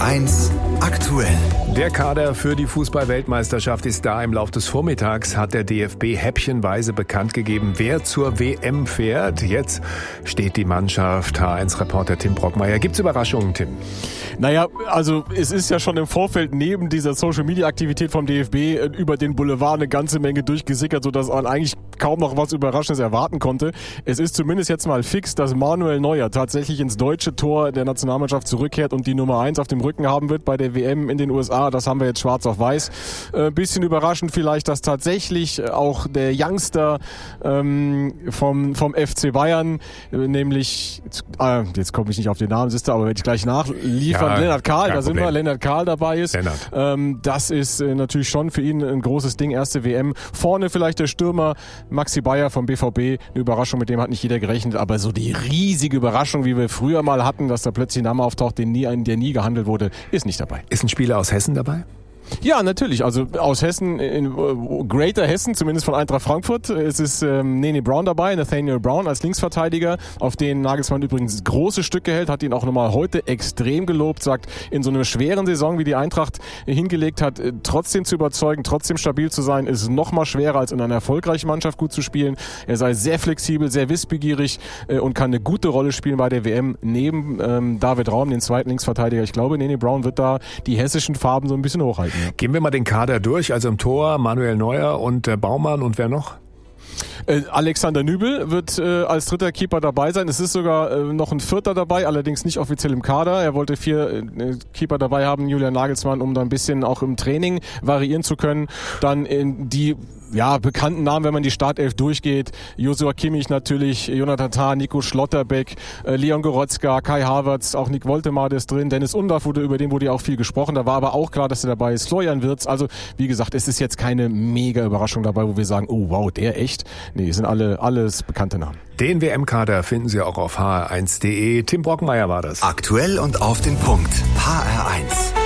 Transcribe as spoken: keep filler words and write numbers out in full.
eins aktuell. Der Kader für die Fußball-Weltmeisterschaft ist da. Im Lauf des Vormittags hat der D F B häppchenweise bekannt gegeben, wer zur W M fährt. Jetzt steht die Mannschaft. H eins Reporter Tim Brockmeier. Gibt's Überraschungen, Tim? Naja, also es ist ja schon im Vorfeld neben dieser Social-Media-Aktivität vom D F B über den Boulevard eine ganze Menge durchgesickert, sodass man eigentlich kaum noch was Überraschendes erwarten konnte. Es ist zumindest jetzt mal fix, dass Manuel Neuer tatsächlich ins deutsche Tor der Nationalmannschaft zurückkehrt und die Nummer eins auf dem Rücken haben wird bei der W M in den U S A. Das haben wir jetzt schwarz auf weiß. Äh, bisschen überraschend vielleicht, dass tatsächlich auch der Youngster ähm, vom, vom F C Bayern, äh, nämlich, äh, jetzt komme ich nicht auf den Namen, siehst du, aber werde ich gleich nachliefern, ja, Lennart Kahl, da sind wir, Lennart Kahl dabei ist. Ähm, das ist äh, natürlich schon für ihn ein großes Ding, erste W M. Vorne vielleicht der Stürmer Maxi Bayer vom B V B, eine Überraschung, mit dem hat nicht jeder gerechnet, aber so die riesige Überraschung, wie wir früher mal hatten, dass da plötzlich ein Name auftaucht, den nie, der nie gehandelt wurde, ist nicht dabei. Ist ein Spieler aus Hessen dabei? Ja, natürlich. Also aus Hessen, in uh, Greater Hessen, zumindest von Eintracht Frankfurt. Es ist ähm, Nene Brown dabei, Nathaniel Brown als Linksverteidiger, auf den Nagelsmann übrigens große Stücke hält, hat ihn auch nochmal heute extrem gelobt, sagt, in so einer schweren Saison, wie die Eintracht hingelegt hat, trotzdem zu überzeugen, trotzdem stabil zu sein, ist nochmal schwerer, als in einer erfolgreichen Mannschaft gut zu spielen. Er sei sehr flexibel, sehr wissbegierig äh, und kann eine gute Rolle spielen bei der W M neben ähm, David Raum, den zweiten Linksverteidiger. Ich glaube, Nene Brown wird da die hessischen Farben so ein bisschen hochhalten. Gehen wir mal den Kader durch. Also im Tor Manuel Neuer und äh, Baumann und wer noch? Äh, Alexander Nübel wird äh, als dritter Keeper dabei sein. Es ist sogar äh, noch ein vierter dabei, allerdings nicht offiziell im Kader. Er wollte vier äh, Keeper dabei haben, Julian Nagelsmann, um da ein bisschen auch im Training variieren zu können. Dann in die ja, bekannten Namen, wenn man die Startelf durchgeht. Joshua Kimmich natürlich, Jonathan Tah, Nico Schlotterbeck, äh, Leon Goretzka, Kai Havertz, auch Nick Woltemade ist drin, Dennis Undaff, wurde, über den wurde ja auch viel gesprochen. Da war aber auch klar, dass er dabei ist. Florian Wirtz, also wie gesagt, es ist jetzt keine mega Überraschung dabei, wo wir sagen, oh wow, der echt? Nee, es sind alle alles bekannte Namen. Den W M-Kader finden Sie auch auf h r eins punkt d e. Tim Brockmeier war das. Aktuell und auf den Punkt. H R eins.